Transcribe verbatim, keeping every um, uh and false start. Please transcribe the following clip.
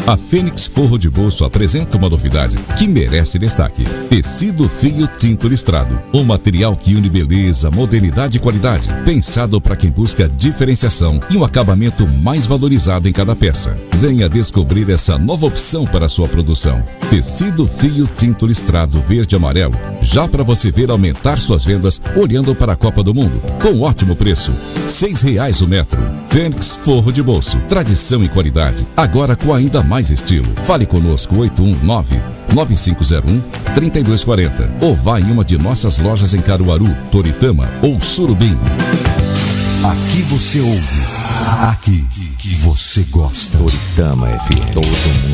A Fênix Forro de Bolso apresenta uma novidade que merece destaque: tecido fio tinto listrado, um material que une beleza, modernidade e qualidade, pensado para quem busca diferenciação e um acabamento mais valorizado em cada peça. Venha descobrir essa nova opção para a sua produção. Tecido fio tinto listrado verde e amarelo, já para você ver aumentar suas vendas olhando para a Copa do Mundo, com ótimo preço, seis reais o metro. Fênix Forro de Bolso, tradição e qualidade, agora com ainda mais estilo. Fale conosco oito um nove, nove cinco zero um, três dois quatro zero ou vá em uma de nossas lojas em Caruaru, Toritama ou Surubim. Aqui você ouve, aqui que você gosta. Toritama F M. Todo mundo